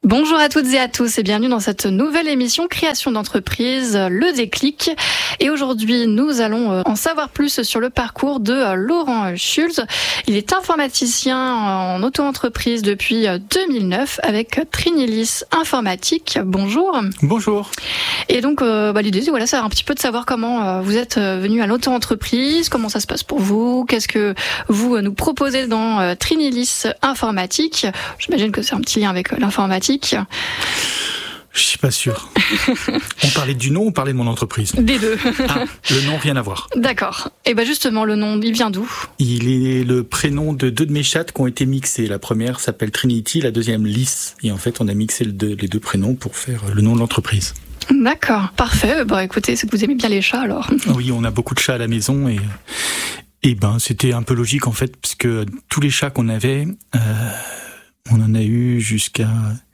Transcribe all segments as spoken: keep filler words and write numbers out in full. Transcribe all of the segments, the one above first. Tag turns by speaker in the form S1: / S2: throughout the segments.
S1: Bonjour à toutes et à tous et bienvenue dans cette nouvelle émission Création d'entreprise, le déclic. Et aujourd'hui, nous allons en savoir plus sur le parcours de Laurent Schulz. Il est informaticien en auto-entreprise depuis deux mille neuf avec Trinilis Informatique. Bonjour.
S2: Bonjour.
S1: Et donc, euh, bah, l'idée, c'est voilà, c'est un petit peu de savoir comment euh, vous êtes venu à l'auto-entreprise, comment ça se passe pour vous, qu'est-ce que vous euh, nous proposez dans euh, Trinilis Informatique. J'imagine que c'est un petit lien avec euh, l'informatique.
S2: Je suis pas sûr. On parlait du nom ou on parlait de mon entreprise ?
S1: Des deux.
S2: Ah, le nom, rien à voir.
S1: D'accord. Et ben justement, le nom, il vient d'où ?
S2: Il est le prénom de deux de mes chattes qui ont été mixés. La première s'appelle Trinity, la deuxième Lys. Et en fait, on a mixé le deux, les deux prénoms pour faire le nom de l'entreprise.
S1: D'accord, parfait. Bah écoutez, c'est que vous aimez bien les chats alors.
S2: Oui, on a beaucoup de chats à la maison et et ben c'était un peu logique en fait, parce que tous les chats qu'on avait, euh, on en a eu jusqu'à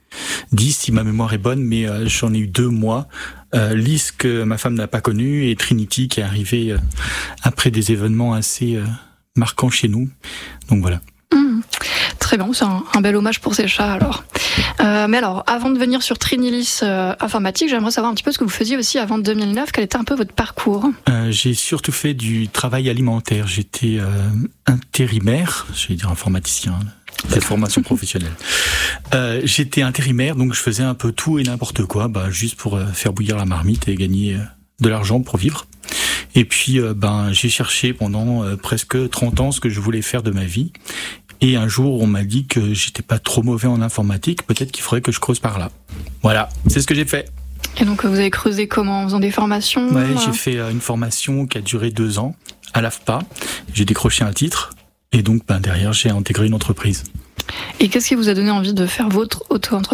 S2: dix si ma mémoire est bonne, mais euh, j'en ai eu deux moi. Euh, Lys que ma femme n'a pas connu et Trinity qui est arrivée euh, après des événements assez euh, marquants chez nous. Donc voilà.
S1: Mmh. Très bien, c'est un, un bel hommage pour ces chats alors. Euh, mais alors, avant de venir sur Trinilis euh, Informatique, j'aimerais savoir un petit peu ce que vous faisiez aussi avant deux mille neuf. Quel était un peu votre parcours ?
S2: euh, J'ai surtout fait du travail alimentaire. J'étais euh, intérimaire, je vais dire informaticien. C'est formation professionnelle. Euh, j'étais intérimaire, donc je faisais un peu tout et n'importe quoi, bah, juste pour euh, faire bouillir la marmite et gagner euh, de l'argent pour vivre. Et puis, euh, ben, j'ai cherché pendant euh, presque trente ans ce que je voulais faire de ma vie. Et un jour, on m'a dit que j'étais pas trop mauvais en informatique, peut-être qu'il faudrait que je creuse par là. Voilà, c'est ce que j'ai fait.
S1: Et donc, vous avez creusé comment ? En faisant des formations ?
S2: Ouais, j'ai fait euh, une formation qui a duré deux ans à l'A F P A. J'ai décroché un titre. Et donc, ben, derrière, j'ai intégré une entreprise.
S1: Et qu'est-ce qui vous a donné envie de faire votre auto-entreprise ?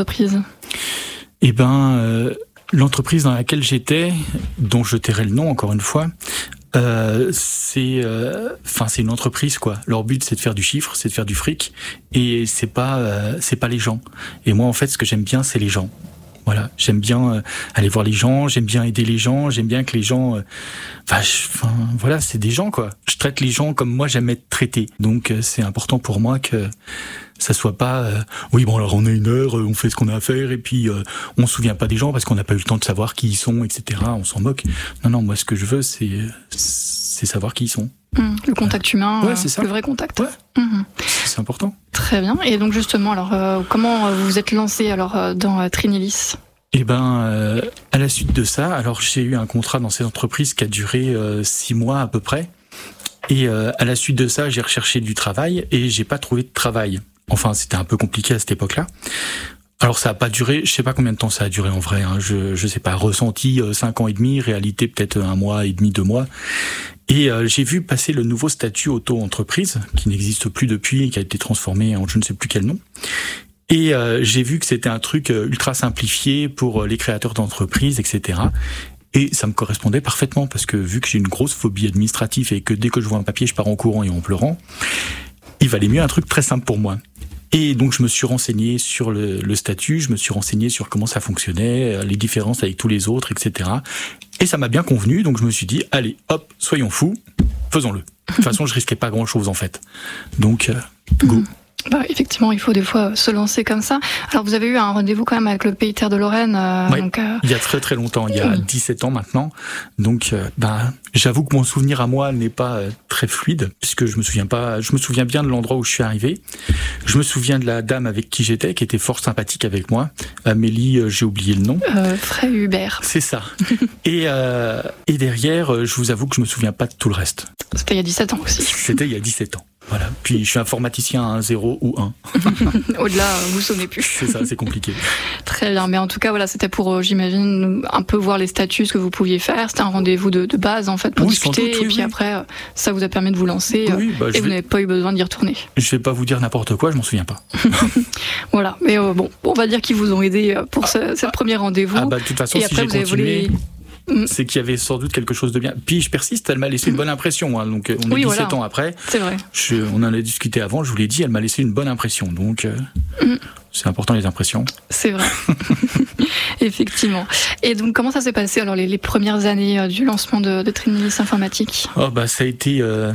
S2: Eh ben, euh, l'entreprise dans laquelle j'étais, dont je tairai le nom encore une fois, euh, c'est, euh, enfin, c'est une entreprise quoi. Leur but, c'est de faire du chiffre, c'est de faire du fric, et c'est pas, euh, c'est pas les gens. Et moi, en fait, ce que j'aime bien, c'est les gens. Voilà, j'aime bien euh, aller voir les gens, j'aime bien aider les gens, j'aime bien que les gens... Euh, enfin, je, enfin, voilà, c'est des gens, quoi. Je traite les gens comme moi j'aime être traité. Donc, euh, c'est important pour moi que ça soit pas... Euh, oui, bon, alors on a une heure, on fait ce qu'on a à faire, et puis euh, on se souvient pas des gens parce qu'on n'a pas eu le temps de savoir qui ils sont, et cetera. On s'en moque. Non, non, moi, ce que je veux, c'est, c'est savoir qui ils sont.
S1: Mmh, le contact humain,
S2: ouais, c'est ça.
S1: Le vrai contact.
S2: Ouais,
S1: mmh.
S2: C'est important.
S1: Très bien. Et donc justement, alors euh, comment vous vous êtes lancé alors euh, dans euh, Trinilis ?
S2: Eh ben, euh, à la suite de ça, alors j'ai eu un contrat dans cette entreprise qui a duré euh, six mois à peu près. Et euh, à la suite de ça, j'ai recherché du travail et j'ai pas trouvé de travail. Enfin, c'était un peu compliqué à cette époque-là. Alors ça a pas duré, je sais pas combien de temps ça a duré en vrai. Hein, je je sais pas, ressenti euh, cinq ans et demi, réalité peut-être un mois et demi, deux mois. Et euh, j'ai vu passer le nouveau statut auto-entreprise, qui n'existe plus depuis et qui a été transformé en je ne sais plus quel nom. Et euh, j'ai vu que c'était un truc ultra simplifié pour les créateurs d'entreprises, et cetera. Et ça me correspondait parfaitement, parce que vu que j'ai une grosse phobie administrative et que dès que je vois un papier, je pars en courant et en pleurant, il valait mieux un truc très simple pour moi. Et donc je me suis renseigné sur le, le statut, je me suis renseigné sur comment ça fonctionnait, les différences avec tous les autres, et cetera. Et ça m'a bien convenu, donc je me suis dit, allez, hop, soyons fous, faisons-le. De toute façon, je risquais pas grand-chose en fait. Donc, euh, go.
S1: Bah, effectivement, il faut des fois se lancer comme ça. Alors, vous avez eu un rendez-vous quand même avec le Pays Terre de Lorraine. Euh,
S2: oui,
S1: donc, euh...
S2: il y a très très longtemps, il y a dix-sept ans maintenant. Donc, euh, bah, j'avoue que mon souvenir à moi n'est pas euh, très fluide, puisque je me souviens pas. Je me souviens bien de l'endroit où je suis arrivé. Je me souviens de la dame avec qui j'étais, qui était fort sympathique avec moi. Amélie, euh, j'ai oublié le nom.
S1: Euh, Frey Hubert.
S2: C'est ça. et euh, et derrière, euh, je vous avoue que je me souviens pas de tout le reste.
S1: C'était il y a dix-sept ans aussi.
S2: C'était il y a dix-sept ans. Voilà. Puis je suis informaticien à un zéro ou un.
S1: Au-delà, vous sonnez plus.
S2: C'est ça, c'est compliqué.
S1: Très bien, mais en tout cas, voilà, c'était pour, euh, j'imagine, un peu voir les statuts, ce que vous pouviez faire. C'était un rendez-vous de, de base, en fait, pour
S2: oui,
S1: discuter.
S2: Doute, oui,
S1: et puis
S2: oui.
S1: après, euh, ça vous a permis de vous lancer. Euh,
S2: oui, bah,
S1: et vous
S2: vais...
S1: n'avez pas eu besoin d'y retourner.
S2: Je vais pas vous dire n'importe quoi, je m'en souviens pas.
S1: Voilà, mais euh, bon, on va dire qu'ils vous ont aidé pour ce, ce premier rendez-vous.
S2: Ah bah, de toute façon,
S1: et
S2: si
S1: après,
S2: j'ai
S1: vous avez
S2: continué...
S1: voulu...
S2: c'est qu'il y avait sans doute quelque chose de bien. Puis je persiste, elle m'a laissé une bonne impression. Hein, donc on est
S1: oui,
S2: dix-sept
S1: voilà.
S2: ans après.
S1: C'est vrai.
S2: Je, on en a discuté avant, je vous l'ai dit, elle m'a laissé une bonne impression. Donc euh, mm. c'est important les impressions.
S1: C'est vrai. Effectivement. Et donc comment ça s'est passé alors les, les premières années euh, du lancement de, de Trinilis Informatique ?
S2: Oh bah ça a été euh,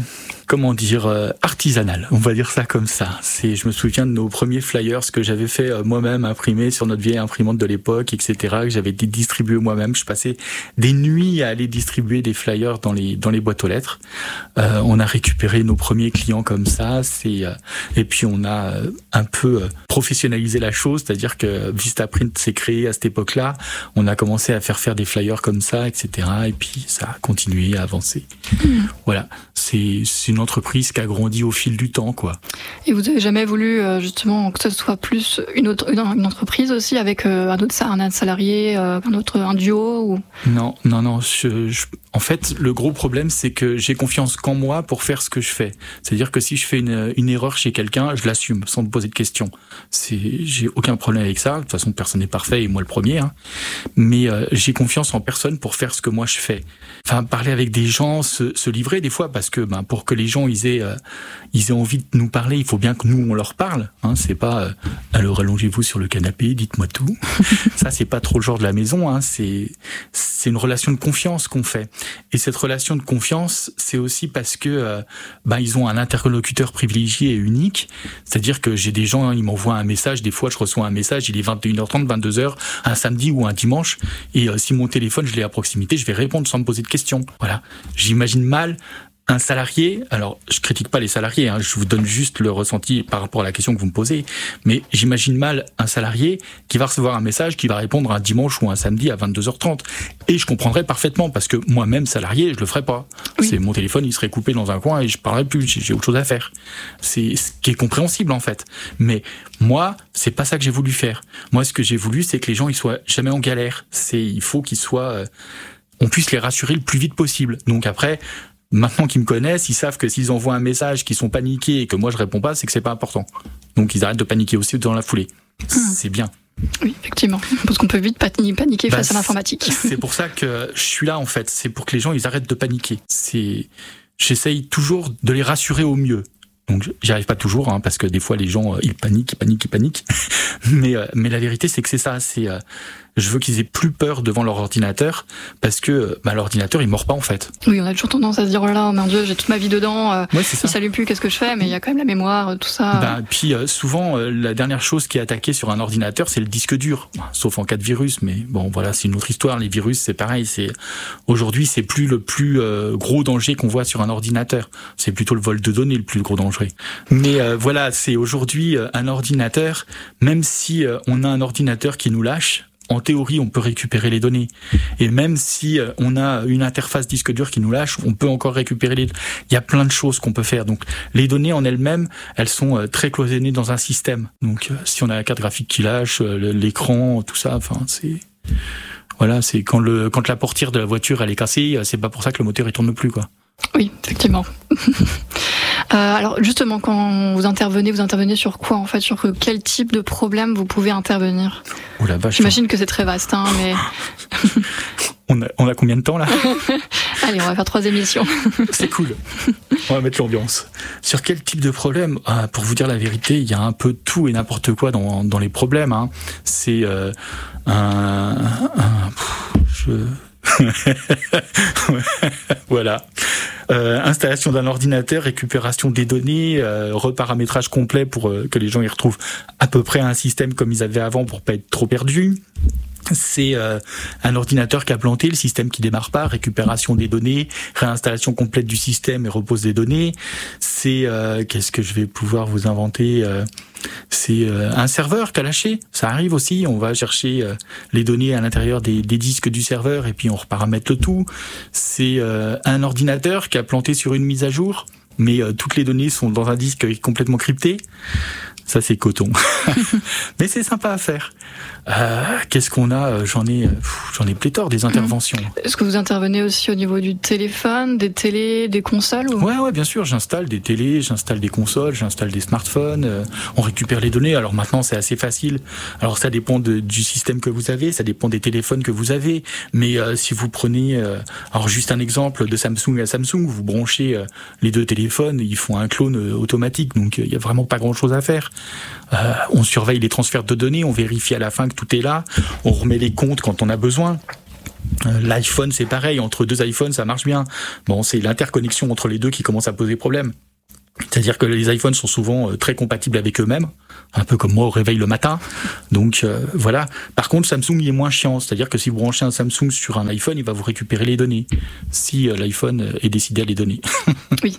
S2: comment dire, euh, artisanal, on va dire ça comme ça. C'est, je me souviens de nos premiers flyers que j'avais fait euh, moi-même, imprimés sur notre vieille imprimante de l'époque, et cetera, que j'avais distribué moi-même. Je passais des nuits à aller distribuer des flyers dans les dans les boîtes aux lettres. Euh, on a récupéré nos premiers clients comme ça. C'est euh, et puis on a euh, un peu euh, professionnalisé la chose, c'est-à-dire que Vistaprint s'est créé à cette époque-là. On a commencé à faire faire des flyers comme ça, et cetera. Et puis ça a continué à avancer. Mmh. Voilà, c'est, c'est une entreprise qui a grandi au fil du temps, quoi.
S1: Et vous avez jamais voulu euh, justement que ce soit plus une autre une, une entreprise aussi avec euh, un autre un salarié, euh, un autre un duo ou...
S2: Non, non, non. Je, je, en fait, le gros problème, c'est que j'ai confiance qu'en moi pour faire ce que je fais. C'est-à-dire que si je fais une, une erreur chez quelqu'un, je l'assume sans me poser de questions. C'est, j'ai aucun problème avec ça. De toute façon, personne n'est parfait et moi le premier. Hein. Mais euh, j'ai confiance en personne pour faire ce que moi je fais. Enfin, parler avec des gens, se, se livrer des fois, parce que ben pour que les gens ils aient euh, ils aient envie de nous parler, il faut bien que nous on leur parle. Hein. C'est pas euh, alors allongez-vous sur le canapé, dites-moi tout. Ça c'est pas trop le genre de la maison. Hein. C'est c'est une relation de confiance qu'on fait. Et cette relation de confiance, c'est aussi parce que euh, ben ils ont un interlocuteur privilégié et unique. C'est-à-dire que j'ai des gens, ils m'envoient un message. Des fois, je reçois un message, il est vingt et une heures trente, vingt-deux heures, un samedi ou un dimanche. Et euh, si mon téléphone, je l'ai à proximité, je vais répondre sans me poser de questions. Voilà. J'imagine mal un salarié, alors je critique pas les salariés, hein, je vous donne juste le ressenti par rapport à la question que vous me posez, mais j'imagine mal un salarié qui va recevoir un message, qui va répondre un dimanche ou un samedi à vingt-deux heures trente. Et je comprendrais parfaitement, parce que moi-même salarié, je le ferais pas. Oui. C'est mon téléphone, il serait coupé dans un coin et je parlerais plus, j'ai autre chose à faire. C'est ce qui est compréhensible en fait. Mais moi, c'est pas ça que j'ai voulu faire. Moi, ce que j'ai voulu, c'est que les gens ils soient jamais en galère. C'est, il faut qu'ils soient, euh, on puisse les rassurer le plus vite possible. Donc après, maintenant qu'ils me connaissent, ils savent que s'ils envoient un message, qu'ils sont paniqués et que moi je réponds pas, c'est que c'est pas important. Donc ils arrêtent de paniquer aussi dans la foulée. Mmh. C'est bien.
S1: Oui, effectivement. Parce qu'on peut vite paniquer bah, face à l'informatique.
S2: C'est pour ça que je suis là en fait. C'est pour que les gens ils arrêtent de paniquer. C'est, j'essaye toujours de les rassurer au mieux. Donc j'y arrive pas toujours, hein, parce que des fois les gens ils paniquent, ils paniquent, ils paniquent. mais euh, mais la vérité c'est que c'est ça. C'est euh, je veux qu'ils aient plus peur devant leur ordinateur, parce que bah, l'ordinateur il mord pas en fait.
S1: Oui, on a toujours tendance à se dire oh là là, mon Dieu, j'ai toute ma vie dedans. Euh,
S2: ouais, c'est ça.
S1: Il s'allume plus, qu'est-ce que je fais? Mais il y a quand même la mémoire, tout ça.
S2: Bah, puis euh, souvent euh, la dernière chose qui est attaquée sur un ordinateur c'est le disque dur, sauf en cas de virus. Mais bon voilà, c'est une autre histoire. Les virus c'est pareil. C'est aujourd'hui c'est plus le plus euh, gros danger qu'on voit sur un ordinateur. C'est plutôt le vol de données le plus gros danger. Mais euh, voilà, c'est aujourd'hui euh, un ordinateur. Même si euh, on a un ordinateur qui nous lâche, en théorie, on peut récupérer les données. Et même si euh, on a une interface disque dur qui nous lâche, on peut encore récupérer les... Il y a plein de choses qu'on peut faire. Donc, les données en elles-mêmes, elles sont euh, très cloisonnées dans un système. Donc, euh, si on a la carte graphique qui lâche, euh, l'écran, tout ça, enfin, c'est... Voilà, c'est quand le quand la portière de la voiture, elle est cassée, c'est pas pour ça que le moteur, il tourne plus, quoi.
S1: Oui, effectivement. Euh, alors justement, quand vous intervenez, vous intervenez sur quoi en fait? Sur quel type de problème vous pouvez intervenir?
S2: Oh la vache.
S1: J'imagine que c'est très vaste, hein, mais...
S2: on, a, on a combien de temps là?
S1: Allez, on va faire trois émissions. C'est
S2: cool. On va mettre l'ambiance. Sur quel type de problème? Ah, pour vous dire la vérité, il y a un peu tout et n'importe quoi dans, dans les problèmes. Hein. C'est euh, un... un pff, je... voilà. Euh, installation d'un ordinateur, récupération des données, euh, reparamétrage complet pour euh, que les gens y retrouvent à peu près un système comme ils avaient avant pour pas être trop perdus. C'est euh, un ordinateur qui a planté, le système qui démarre pas, récupération des données, réinstallation complète du système et repose des données. C'est euh, qu'est-ce que je vais pouvoir vous inventer euh, C'est euh, un serveur qui a lâché, ça arrive aussi. On va chercher euh, les données à l'intérieur des, des disques du serveur et puis on reparamètre le tout. C'est euh, un ordinateur qui a planté sur une mise à jour, mais euh, toutes les données sont dans un disque complètement crypté. Ça c'est coton, mais c'est sympa à faire. Euh, qu'est-ce qu'on a? J'en ai, j'en ai pléthore des interventions.
S1: Est-ce que vous intervenez aussi au niveau du téléphone, des télés, des consoles ou...
S2: Ouais, ouais, bien sûr. J'installe des télés, j'installe des consoles, j'installe des smartphones. Euh, on récupère les données. Alors maintenant, c'est assez facile. Alors ça dépend de, du système que vous avez, ça dépend des téléphones que vous avez. Mais euh, si vous prenez, euh, alors juste un exemple de Samsung à Samsung, vous branchez euh, les deux téléphones, ils font un clone euh, automatique. Donc il euh, y a vraiment pas grand-chose à faire. Euh, on surveille les transferts de données, on vérifie à la fin que tout est là, on remet les comptes quand on a besoin. Euh, L'iPhone, c'est pareil, entre deux iPhones, ça marche bien. Bon, c'est l'interconnexion entre les deux qui commence à poser problème. C'est-à-dire que les iPhones sont souvent euh, très compatibles avec eux-mêmes, un peu comme moi au réveil le matin. Donc euh, voilà. Par contre, Samsung il est moins chiant. C'est-à-dire que si vous branchez un Samsung sur un iPhone, il va vous récupérer les données. Si euh, l'iPhone est décidé à les donner.
S1: Oui.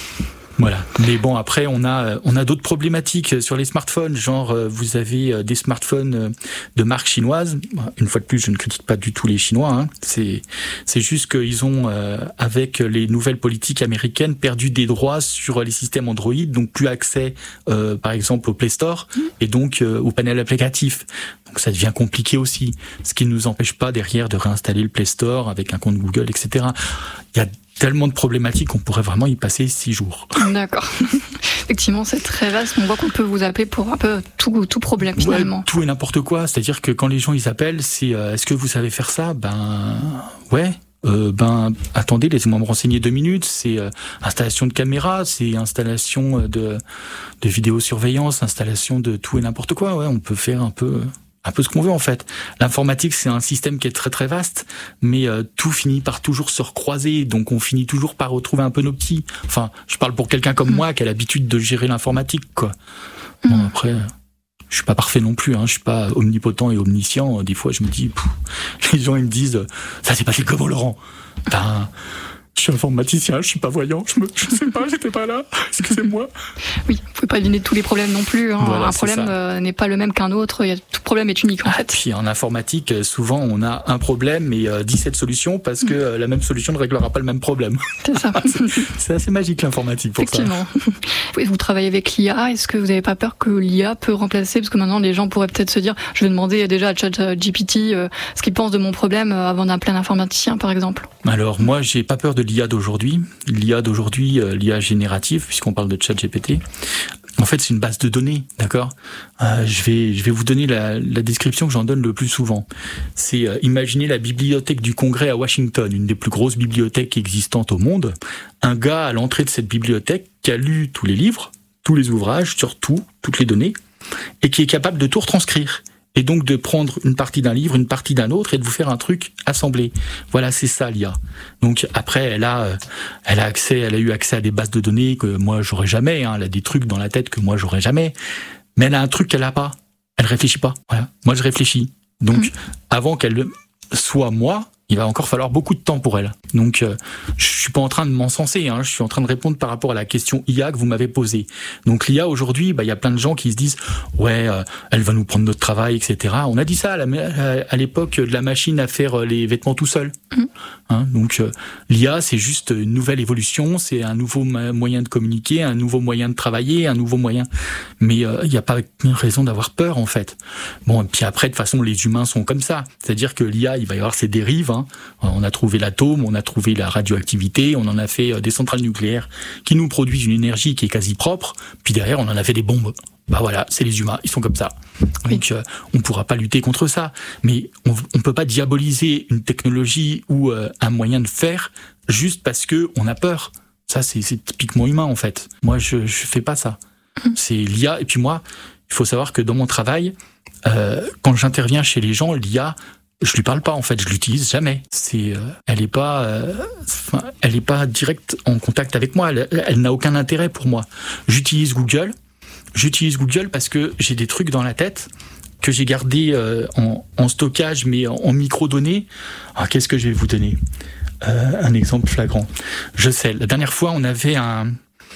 S2: Voilà. Mais bon, après, on a, on a d'autres problématiques sur les smartphones. Genre, vous avez des smartphones de marque chinoise. Une fois de plus, je ne critique pas du tout les Chinois. Hein. C'est, c'est juste qu'ils ont, euh, avec les nouvelles politiques américaines, perdu des droits sur les systèmes Android, donc plus accès, euh, par exemple, au Play Store et donc euh, au panel applicatif. Donc ça devient compliqué aussi. Ce qui ne nous empêche pas derrière de réinstaller le Play Store avec un compte Google, et cetera. Il y a tellement de problématiques qu'on pourrait vraiment y passer six jours.
S1: D'accord. Effectivement, c'est très vaste. On voit qu'on peut vous appeler pour un peu tout, tout problème finalement.
S2: Ouais, tout et n'importe quoi. C'est-à-dire que quand les gens ils appellent, c'est euh, est-ce que vous savez faire ça ? Ben ouais. Euh, ben attendez, laissez-moi me renseigner deux minutes. C'est euh, installation de caméra, c'est installation de de vidéosurveillance, installation de tout et n'importe quoi. Ouais, on peut faire un peu. un peu ce qu'on veut en fait. L'informatique, c'est un système qui est très très vaste, mais euh, tout finit par toujours se recroiser, donc on finit toujours par retrouver un peu nos petits. Enfin, je parle pour quelqu'un comme mmh. moi qui a l'habitude de gérer l'informatique, quoi. Bon, mmh. après, je suis pas parfait non plus, hein, je suis pas omnipotent et omniscient. Des fois, je me dis, pff, les gens ils me disent, ça s'est passé comment, Laurent ? Ben, je suis informaticien, je suis pas voyant, je me, je sais pas, j'étais pas là, excusez-moi.
S1: Oui, vous pouvez pas deviner tous les problèmes non plus. Hein.
S2: Voilà,
S1: un problème euh, n'est pas le même qu'un autre. Il y a, tout problème est unique en
S2: ah,
S1: fait.
S2: Puis en informatique, souvent on a un problème et euh, dix-sept solutions parce que euh, la même solution ne réglera pas le même problème.
S1: C'est ça.
S2: c'est, c'est assez magique l'informatique pour
S1: Effectivement.
S2: ça.
S1: Effectivement. Vous travaillez avec l'I A. Est-ce que vous n'avez pas peur que l'I A peut remplacer ? Parce que maintenant les gens pourraient peut-être se dire, je vais demander déjà à ChatGPT euh, ce qu'il pense de mon problème euh, avant d'appeler un informaticien par exemple.
S2: Alors moi, j'ai pas peur de l'I A d'aujourd'hui. L'I A d'aujourd'hui, euh, l'I A générative, puisqu'on parle de ChatGPT. En fait, c'est une base de données, d'accord ? euh, Je vais, je vais vous donner la, la description que j'en donne le plus souvent. C'est euh, imaginez la bibliothèque du Congrès à Washington, une des plus grosses bibliothèques existantes au monde. Un gars à l'entrée de cette bibliothèque qui a lu tous les livres, tous les ouvrages, sur tout, toutes les données, et qui est capable de tout retranscrire. Et donc de prendre une partie d'un livre, une partie d'un autre, et de vous faire un truc assemblé. Voilà, c'est ça l'I A. Donc après, elle a, elle a accès, elle a eu accès à des bases de données que moi j'aurais jamais. Hein. Elle a des trucs dans la tête que moi j'aurais jamais. Mais elle a un truc qu'elle a pas. Elle réfléchit pas. Voilà. Moi je réfléchis. Donc mmh. avant qu'elle soit moi, il va encore falloir beaucoup de temps pour elle. Donc, euh, je suis pas en train de m'encenser, hein, je suis en train de répondre par rapport à la question I A que vous m'avez posée. Donc, l'I A aujourd'hui, bah, il y a plein de gens qui se disent, ouais, euh, elle va nous prendre notre travail, et cetera. On a dit ça à, la, à l'époque de la machine à faire les vêtements tout seul. Mmh. Hein, donc, euh, l'I A, c'est juste une nouvelle évolution, c'est un nouveau moyen de communiquer, un nouveau moyen de travailler, un nouveau moyen. Mais il euh, n'y a pas raison d'avoir peur, en fait. Bon, et puis après, de toute façon, les humains sont comme ça. C'est-à-dire que l'I A, il va y avoir ses dérives. Hein. On a trouvé l'atome, on a trouvé la radioactivité, on en a fait des centrales nucléaires qui nous produisent une énergie qui est quasi propre, puis derrière on en a fait des bombes. Bah voilà, c'est les humains, ils sont comme ça. Donc euh, on pourra pas lutter contre ça, mais on, on peut pas diaboliser une technologie ou euh, un moyen de faire juste parce que on a peur. Ça c'est, c'est typiquement humain en fait. Moi je je fais pas ça. C'est l'I A, et puis moi, il faut savoir que dans mon travail, euh, quand j'interviens chez les gens, l'I A, je lui parle pas en fait, je l'utilise jamais. C'est, euh, elle est pas, euh, elle est pas direct en contact avec moi. Elle, elle n'a aucun intérêt pour moi. J'utilise Google. J'utilise Google parce que j'ai des trucs dans la tête que j'ai gardés euh, en, en stockage, mais en, en micro-données. Ah, qu'est-ce que je vais vous donner ? euh, Un exemple flagrant. Je sais, la dernière fois, on avait un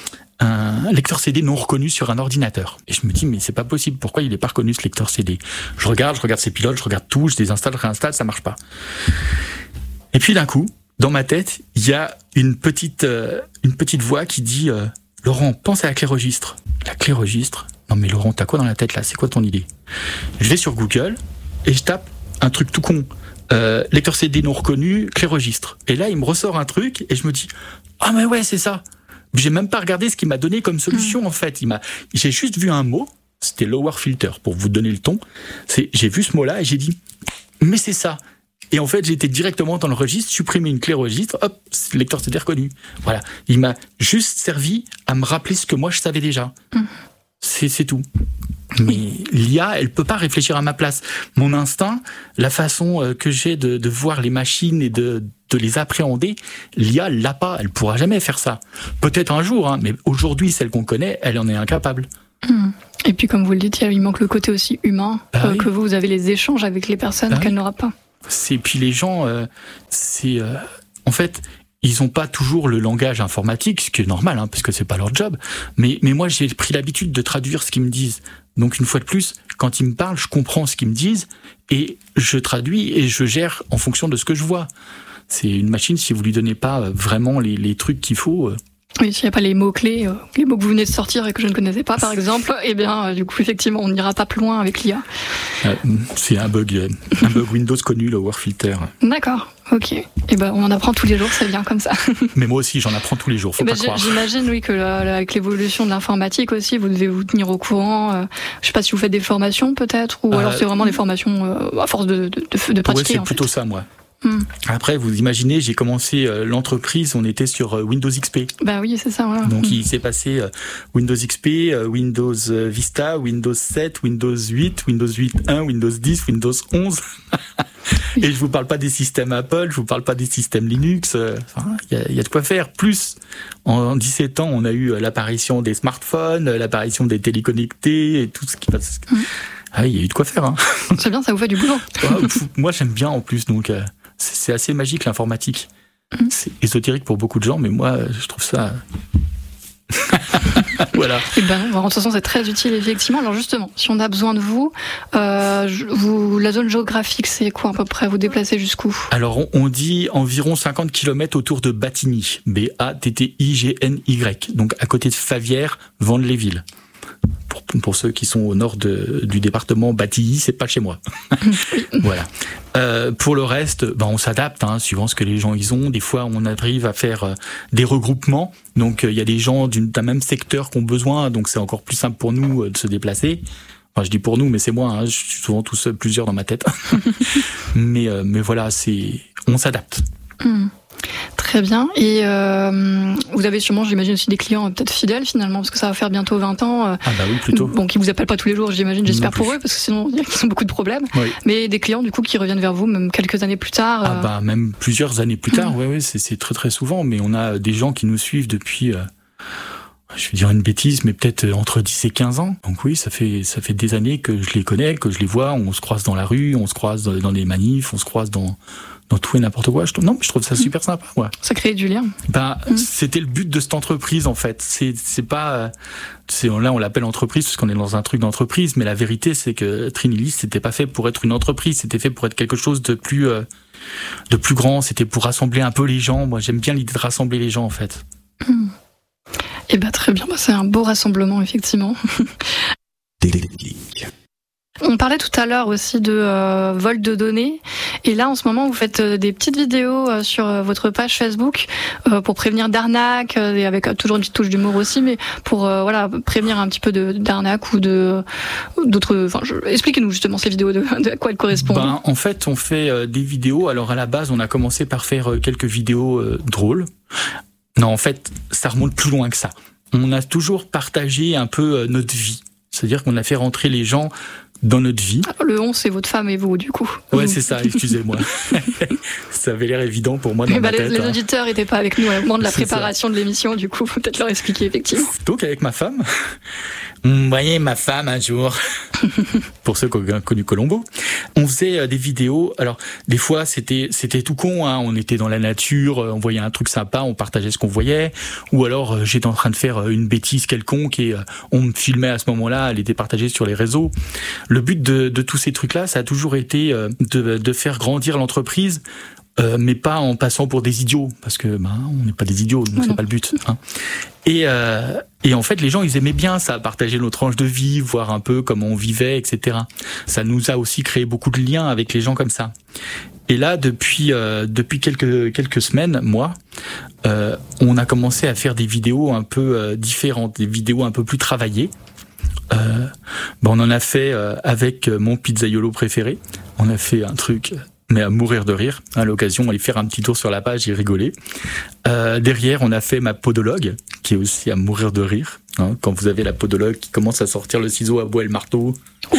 S2: un lecteur C D non reconnu sur un ordinateur. Et je me dis, mais c'est pas possible, pourquoi il est pas reconnu ce lecteur C D ? Je regarde, je regarde ses pilotes, je regarde tout, je désinstalle, je réinstalle, ça marche pas. Et puis d'un coup, dans ma tête, il y a une petite, euh, une petite voix qui dit euh, « Laurent, pense à la clé registre. » La clé registre ? Non mais Laurent, t'as quoi dans la tête là ? C'est quoi ton idée ? Je vais sur Google et je tape un truc tout con. Euh, lecteur C D non reconnu, clé registre. Et là, il me ressort un truc et je me dis « Ah mais ouais, c'est ça !» J'ai même pas regardé ce qu'il m'a donné comme solution, mmh. en fait. Il m'a, j'ai juste vu un mot, c'était lower filter, pour vous donner le ton. C'est, j'ai vu ce mot-là et j'ai dit, mais c'est ça. Et en fait, j'étais directement dans le registre, supprimer une clé registre, hop, lecteur C D reconnu. Voilà. Il m'a juste servi à me rappeler ce que moi je savais déjà. Mmh. C'est, c'est tout. Mais l'I A, elle peut pas réfléchir à ma place. Mon instinct, la façon que j'ai de, de voir les machines et de, de les appréhender, l'I A l'a pas. Elle pourra jamais faire ça. Peut-être un jour, hein, mais aujourd'hui, celle qu'on connaît, elle en est incapable.
S1: Mmh. Et puis, comme vous le dites, il manque le côté aussi humain,
S2: bah
S1: euh,
S2: oui.
S1: que vous, vous avez les échanges avec les personnes
S2: bah
S1: qu'elle
S2: oui.
S1: n'aura pas.
S2: C'est puis les gens, euh, c'est euh, en fait. Ils n'ont pas toujours le langage informatique, ce qui est normal, hein, parce que c'est pas leur job. Mais, mais moi, j'ai pris l'habitude de traduire ce qu'ils me disent. Donc, une fois de plus, quand ils me parlent, je comprends ce qu'ils me disent et je traduis et je gère en fonction de ce que je vois. C'est une machine, si vous lui donnez pas vraiment les, les trucs qu'il faut... Euh,
S1: Oui, s'il n'y a pas les mots-clés, euh, les mots que vous venez de sortir et que je ne connaissais pas, par exemple, eh bien, euh, du coup, effectivement, on n'ira pas plus loin avec l'I A.
S2: Euh, c'est un bug, euh, un bug Windows connu, le Overfilter.
S1: D'accord, ok. Et ben, on en apprend tous les jours, c'est bien comme ça.
S2: Mais moi aussi, j'en apprends tous les jours, faut
S1: eh ben,
S2: pas croire.
S1: J'imagine, oui, que là, là, avec l'évolution de l'informatique aussi, vous devez vous tenir au courant. Euh, je sais pas si vous faites des formations, peut-être, ou euh, alors c'est vraiment des formations euh, à force de, de, de, de pratiquer.
S2: Ouais, c'est
S1: en
S2: plutôt
S1: fait.
S2: ça, moi.
S1: Hmm.
S2: Après, vous imaginez, j'ai commencé euh, l'entreprise, on était sur euh, Windows X P.
S1: Bah oui, c'est ça, voilà.
S2: Donc
S1: hmm.
S2: il s'est passé euh, Windows X P, euh, Windows Vista, Windows sept, Windows huit, Windows huit point un, Windows dix, Windows onze. Et je vous parle pas des systèmes Apple, je vous parle pas des systèmes Linux. Il enfin, y, a, y a de quoi faire. Plus, en, en dix-sept ans, on a eu l'apparition des smartphones, l'apparition des téléconnectés et tout ce qui passe. Hmm. Ah, il y a eu de quoi faire. Hein.
S1: C'est bien, ça vous fait du boulot.
S2: Ouais, moi, j'aime bien en plus, donc... Euh, c'est assez magique l'informatique. Mmh. C'est ésotérique pour beaucoup de gens, mais moi, je trouve ça... Voilà.
S1: Et ben, de toute façon, c'est très utile, effectivement. Alors justement, si on a besoin de vous, euh, vous la zone géographique, c'est quoi à peu près? Vous déplacez jusqu'où?
S2: Alors, on, on dit environ cinquante kilomètres autour de Battigny, B A T T I G N Y, donc à côté de Favières, Vannes-les-Villes. Pour, pour ceux qui sont au nord de, du département Battilly, c'est pas chez moi. Voilà. Euh, pour le reste, ben on s'adapte, hein, suivant ce que les gens ils ont. Des fois, on arrive à faire euh, des regroupements. Donc, il euh, y a des gens d'une, d'un même secteur qui ont besoin, donc c'est encore plus simple pour nous euh, de se déplacer. Enfin, je dis pour nous, mais c'est moi. Hein, je suis souvent tout seul, plusieurs dans ma tête. mais, euh, mais voilà, c'est, on s'adapte.
S1: Mmh. Très bien. Et euh, vous avez sûrement, j'imagine, aussi des clients peut-être fidèles finalement, parce que ça va faire bientôt vingt ans. Euh,
S2: ah bah oui, plutôt.
S1: Bon, qui vous appellent pas tous les jours, j'imagine, j'espère pour eux, parce que sinon ils ont beaucoup de problèmes. Oui. Mais des clients du coup qui reviennent vers vous même quelques années plus tard.
S2: Ah euh... bah même plusieurs années plus tard. Mmh. Ouais, ouais, c'est, c'est très très souvent. Mais on a des gens qui nous suivent depuis. Euh, je vais dire une bêtise, mais peut-être entre dix et quinze ans. Donc oui, ça fait ça fait des années que je les connais, que je les vois. On se croise dans la rue, on se croise dans des manifs, on se croise dans dans tout et n'importe quoi. Je trouve, non, mais je trouve ça super sympa. Ouais.
S1: Ça crée du lien.
S2: Ben, mmh. C'était le but de cette entreprise en fait. C'est c'est pas, c'est là on l'appelle entreprise parce qu'on est dans un truc d'entreprise, mais la vérité c'est que Trinilis c'était pas fait pour être une entreprise, c'était fait pour être quelque chose de plus euh, de plus grand. C'était pour rassembler un peu les gens. Moi, j'aime bien l'idée de rassembler les gens en fait.
S1: Mmh. Eh ben très bien, c'est un beau rassemblement effectivement. On parlait tout à l'heure aussi de euh, vol de données, et là en ce moment vous faites euh, des petites vidéos euh, sur euh, votre page Facebook euh, pour prévenir d'arnaques, euh, et avec euh, toujours une petite touche d'humour aussi, mais pour euh, voilà prévenir un petit peu de d'arnaques ou de d'autres. Enfin, je... expliquez-nous justement ces vidéos, de, de à quoi elles correspondent.
S2: Ben, en fait, on fait euh, des vidéos. Alors à la base, on a commencé par faire euh, quelques vidéos euh, drôles. Non, en fait, ça remonte plus loin que ça. On a toujours partagé un peu euh, notre vie. C'est-à-dire qu'on a fait rentrer les gens dans notre vie.
S1: Alors, le on, c'est votre femme et vous, du coup.
S2: Ouais, c'est ça, excusez-moi. Ça avait l'air évident pour moi dans
S1: bah,
S2: ma
S1: les,
S2: tête.
S1: Les
S2: hein.
S1: auditeurs n'étaient pas avec nous au moment de la c'est préparation ça. De l'émission, du coup, faut peut-être leur expliquer, effectivement.
S2: Donc, avec ma femme, vous voyez, ma femme, un jour, pour ceux qui ont connu Colombo, on faisait des vidéos. Alors, des fois, c'était c'était tout con, hein. On était dans la nature, on voyait un truc sympa, on partageait ce qu'on voyait. Ou alors, j'étais en train de faire une bêtise quelconque et on me filmait à ce moment-là, elle était partagée sur les réseaux. Le but de, de tous ces trucs-là, ça a toujours été de, de faire grandir l'entreprise, euh, mais pas en passant pour des idiots, parce que ben, on n'est pas des idiots, donc ouais, c'est non. pas le but. Hein. Et, euh, et en fait, les gens, ils aimaient bien ça, partager nos tranches de vie, voir un peu comment on vivait, et cetera. Ça nous a aussi créé beaucoup de liens avec les gens comme ça. Et là, depuis euh, depuis quelques quelques semaines, moi, euh, on a commencé à faire des vidéos un peu euh, différentes, des vidéos un peu plus travaillées. Euh, ben on en a fait euh, avec mon pizzaiolo préféré. On a fait un truc, mais à mourir de rire. À l'occasion, aller faire un petit tour sur la page et rigoler. Euh, derrière, on a fait ma podologue, qui est aussi à mourir de rire. Hein, quand vous avez la podologue qui commence à sortir le ciseau à bois et le marteau,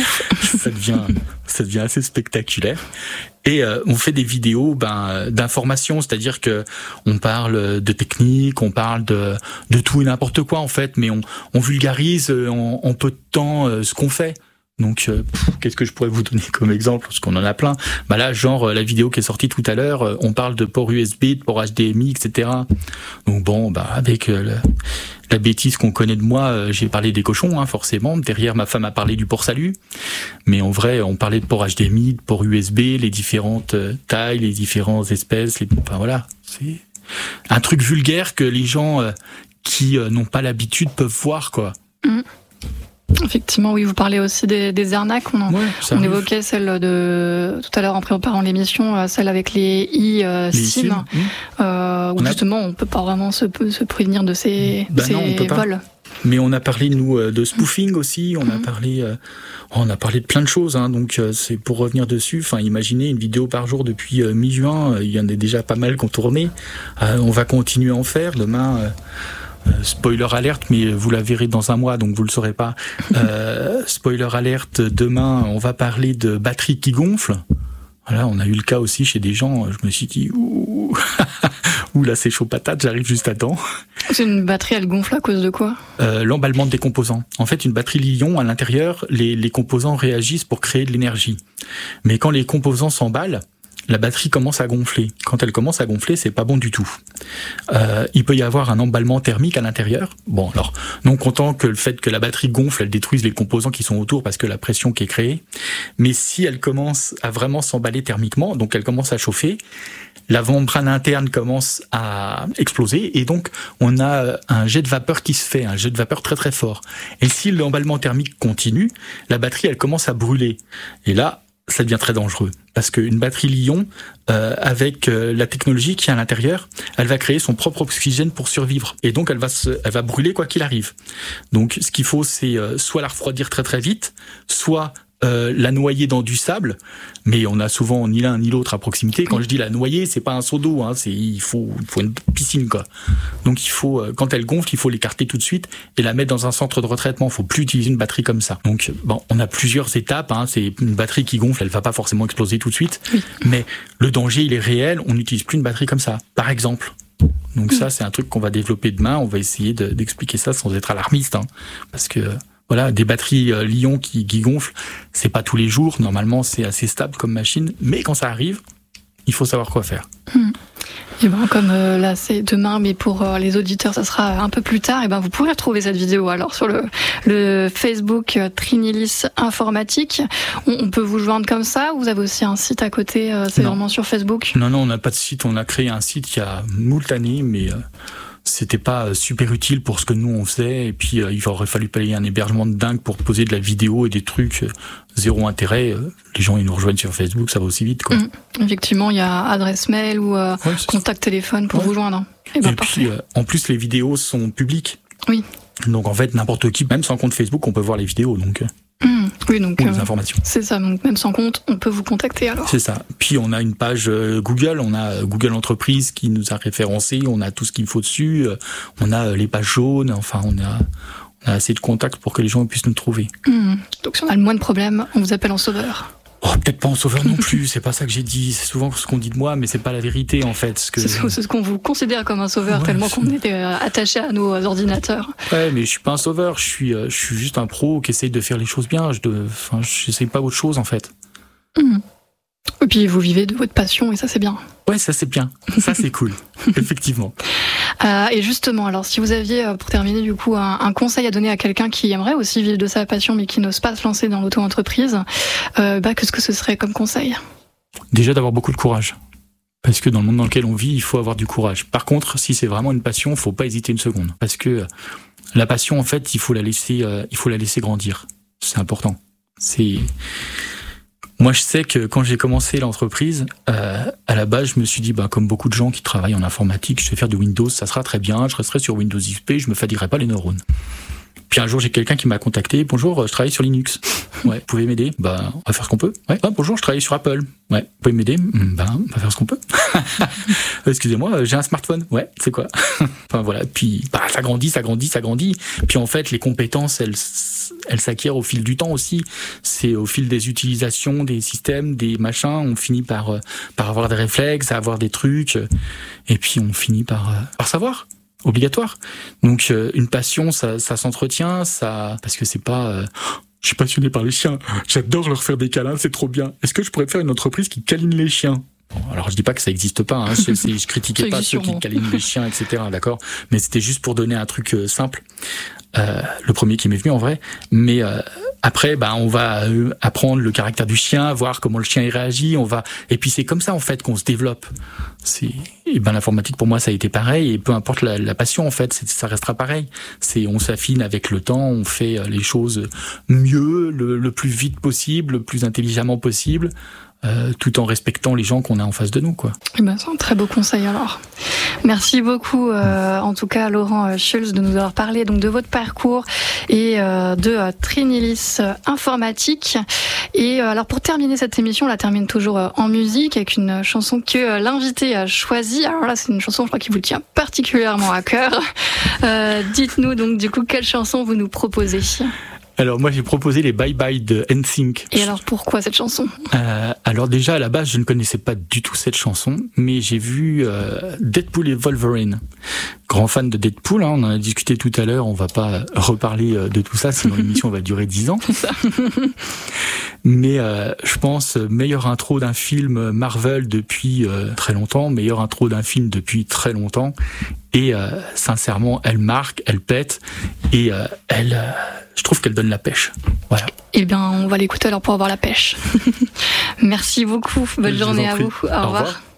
S2: ça devient, ça devient assez spectaculaire. Et euh, on fait des vidéos ben, d'information, c'est-à-dire que on parle de technique, on parle de, de tout et n'importe quoi en fait, mais on, on vulgarise en, en peu de temps euh, ce qu'on fait. Donc, euh, pff, qu'est-ce que je pourrais vous donner comme exemple, parce qu'on en a plein. Bah là, genre euh, la vidéo qui est sortie tout à l'heure, euh, on parle de port U S B, de port H D M I, et cetera. Donc bon, bah avec euh, le, la bêtise qu'on connaît de moi, euh, j'ai parlé des cochons, hein, forcément. Derrière, ma femme a parlé du port salut, mais en vrai, on parlait de port H D M I, de port U S B, les différentes euh, tailles, les différentes espèces. Les... Enfin voilà, c'est un truc vulgaire que les gens euh, qui euh, n'ont pas l'habitude peuvent voir, quoi.
S1: Mmh. Effectivement, oui, vous parlez aussi des, des arnaques. On, en,
S2: ouais,
S1: on évoquait celle de tout à l'heure en préparant l'émission, celle avec les e-SIM, euh, mmh. euh, où on justement a... on peut pas vraiment se, se prévenir de ces,
S2: bah
S1: ces
S2: non, on peut pas.
S1: vols.
S2: Mais on a parlé nous de spoofing aussi, on mmh. a parlé, euh, on a parlé de plein de choses. Hein, donc euh, c'est pour revenir dessus. Enfin, imaginez une vidéo par jour depuis euh, mi-juin. Il y en a déjà pas mal qui ont tourné. Euh, on va continuer à en faire demain. Euh, Euh, spoiler alerte, mais vous la verrez dans un mois, donc vous le saurez pas. Euh, spoiler alerte, demain, on va parler de batteries qui gonflent. Voilà, on a eu le cas aussi chez des gens. Je me suis dit, ouh, ouh là c'est chaud patate, j'arrive juste à temps.
S1: C'est une batterie, elle gonfle à cause de quoi ?
S2: euh, L'emballement des composants. En fait, une batterie Li-ion, à l'intérieur, les, les composants réagissent pour créer de l'énergie. Mais quand les composants s'emballent, la batterie commence à gonfler. Quand elle commence à gonfler, c'est pas bon du tout. Euh, il peut y avoir un emballement thermique à l'intérieur. Bon, alors, non content que le fait que la batterie gonfle, elle détruise les composants qui sont autour parce que la pression qui est créée. Mais si elle commence à vraiment s'emballer thermiquement, donc elle commence à chauffer, la membrane interne commence à exploser et donc on a un jet de vapeur qui se fait, un jet de vapeur très très fort. Et si l'emballement thermique continue, la batterie, elle commence à brûler. Et là, ça devient très dangereux. Parce qu'une batterie Li-ion, euh, avec euh, la technologie qui est à l'intérieur, elle va créer son propre oxygène pour survivre. Et donc, elle va se, elle va brûler quoi qu'il arrive. Donc, ce qu'il faut, c'est euh, soit la refroidir très très vite, soit euh, la noyer dans du sable. Mais on a souvent ni l'un ni l'autre à proximité. Quand je dis la noyer, c'est pas un seau d'eau, hein, c'est il faut, il faut une piscine, quoi. Donc, il faut, euh, quand elle gonfle, il faut l'écarter tout de suite et la mettre dans un centre de retraitement. Il faut plus utiliser une batterie comme ça. Donc, bon, on a plusieurs étapes. Hein, c'est une batterie qui gonfle, elle va pas forcément exploser tout de suite. Oui. Mais le danger, il est réel. On n'utilise plus une batterie comme ça, par exemple. Donc oui. Ça, c'est un truc qu'on va développer demain. On va essayer de, d'expliquer ça sans être alarmiste, hein, parce que voilà, des batteries euh, Li-ion qui, qui gonflent, c'est pas tous les jours. Normalement, c'est assez stable comme machine, mais quand ça arrive, il faut savoir quoi faire.
S1: Mmh. Et ben comme euh, là c'est demain, mais pour euh, les auditeurs ça sera un peu plus tard. Et ben vous pourrez retrouver cette vidéo alors sur le le Facebook euh, Trinilis Informatique. On, on peut vous joindre comme ça. Vous avez aussi un site à côté. Euh, c'est non. Vraiment sur Facebook.
S2: Non non, on n'a pas de site. On a créé un site il y a moult années, mais euh, c'était pas super utile pour ce que nous on faisait. Et puis euh, il aurait fallu payer un hébergement de dingue pour poser de la vidéo et des trucs. Euh, zéro intérêt, les gens ils nous rejoignent sur Facebook, ça va aussi vite quoi. Mmh.
S1: Effectivement, il y a adresse mail ou euh, ouais, contact téléphone pour ouais. vous joindre.
S2: Et, ben, et puis euh, en plus les vidéos sont publiques.
S1: Oui.
S2: Donc en fait n'importe qui, même sans compte Facebook, on peut voir les vidéos donc.
S1: Mmh. Oui, donc
S2: ou les euh, informations.
S1: C'est ça, donc même sans compte, on peut vous contacter alors.
S2: C'est ça. Puis on a une page euh, Google, on a Google Entreprise qui nous a référencés, on a tout ce qu'il faut dessus, euh, on a euh, les pages jaunes, enfin on a on a assez de contacts pour que les gens puissent nous trouver.
S1: Mmh. Donc si on a le moins de problèmes, on vous appelle en sauveur.
S2: Oh, peut-être pas en sauveur non plus, c'est pas ça que j'ai dit. C'est souvent ce qu'on dit de moi, mais c'est pas la vérité en fait. Ce que...
S1: C'est, c'est ce qu'on vous considère comme un sauveur, ouais, tellement qu'on est euh, attaché à nos ordinateurs.
S2: Ouais, mais je suis pas un sauveur, je suis, euh, je suis juste un pro qui essaye de faire les choses bien. Je de... enfin, j'essaye pas autre chose en fait.
S1: Mmh. Et puis vous vivez de votre passion et ça c'est bien.
S2: Ouais, ça c'est bien, ça c'est cool, effectivement.
S1: Euh, et justement, alors si vous aviez, pour terminer du coup, un, un conseil à donner à quelqu'un qui aimerait aussi vivre de sa passion mais qui n'ose pas se lancer dans l'auto-entreprise, euh, bah, qu'est-ce que ce serait comme conseil ?
S2: Déjà d'avoir beaucoup de courage. Parce que dans le monde dans lequel on vit, il faut avoir du courage. Par contre, si c'est vraiment une passion, il ne faut pas hésiter une seconde. Parce que la passion, en fait, il faut la laisser, euh, il faut la laisser grandir. C'est important. C'est... Moi, je sais que quand j'ai commencé l'entreprise, euh, à la base, je me suis dit, bah, comme beaucoup de gens qui travaillent en informatique, je vais faire du Windows, ça sera très bien, je resterai sur Windows X P, je me fatiguerai pas les neurones. Puis un jour, j'ai quelqu'un qui m'a contacté. Bonjour, je travaille sur Linux. Ouais, vous pouvez m'aider? Ben, on va faire ce qu'on peut. Ouais. Ah, bonjour, je travaille sur Apple. Ouais, vous pouvez m'aider? Ben, on va faire ce qu'on peut. Excusez-moi, j'ai un smartphone. Ouais, c'est quoi? Enfin voilà. Puis bah, ça grandit, ça grandit, ça grandit. Puis en fait, les compétences, elles, elles s'acquièrent au fil du temps aussi. C'est au fil des utilisations, des systèmes, des machins. On finit par par avoir des réflexes, avoir des trucs, et puis on finit par par savoir. Obligatoire. Donc euh, une passion, ça, ça s'entretient, ça parce que c'est pas. Euh, je suis passionné par les chiens. J'adore leur faire des câlins, c'est trop bien. Est-ce que je pourrais faire une entreprise qui câline les chiens? Bon, alors je dis pas que ça existe pas. Hein, je, je critiquais pas ceux qui câlinent les chiens, et cetera. D'accord. Mais c'était juste pour donner un truc euh, simple. Euh, le premier qui m'est venu en vrai. Mais euh, après, bah, on va euh, apprendre le caractère du chien, voir comment le chien y réagit. On va et puis c'est comme ça en fait qu'on se développe. C'est et ben l'informatique pour moi ça a été pareil et peu importe la, la passion en fait, c'est, ça restera pareil. C'est on s'affine avec le temps, on fait les choses mieux, le, le plus vite possible, le plus intelligemment possible. Euh, tout en respectant les gens qu'on a en face de nous, quoi.
S1: Eh ben, c'est un très beau conseil alors. Merci beaucoup, euh, en tout cas, Laurent Schulz, de nous avoir parlé donc de votre parcours et euh, de euh, Trinilis Informatique. Et euh, alors pour terminer cette émission, on la termine toujours euh, en musique avec une chanson que euh, l'invité a choisie. Alors là, c'est une chanson, je crois, qui vous tient particulièrement à cœur. Euh, dites-nous donc du coup quelle chanson vous nous proposez.
S2: Alors moi j'ai proposé les Bye Bye de N Sync.
S1: Et alors pourquoi cette chanson?
S2: euh, Alors déjà à la base je ne connaissais pas du tout cette chanson, mais j'ai vu euh, Deadpool et Wolverine. Grand fan de Deadpool, hein, on en a discuté tout à l'heure, on va pas reparler de tout ça, sinon l'émission va durer dix ans.
S1: C'est ça.
S2: Mais euh, je pense meilleure intro d'un film Marvel depuis euh, très longtemps, meilleure intro d'un film depuis très longtemps. Et euh, sincèrement, elle marque, elle pète, et euh, elle, euh, je trouve qu'elle donne la pêche. Voilà.
S1: Eh bien, on va l'écouter alors pour avoir la pêche. Merci beaucoup. Bonne
S2: Je
S1: journée
S2: vous en
S1: à
S2: prie.
S1: vous. Au,
S2: Au
S1: revoir.
S2: revoir.